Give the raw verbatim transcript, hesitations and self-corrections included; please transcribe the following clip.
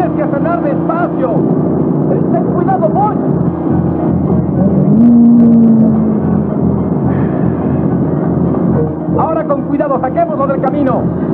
Tienes que frenar despacio. Ten cuidado, Bosch. Ahora con cuidado, saquémoslo del camino.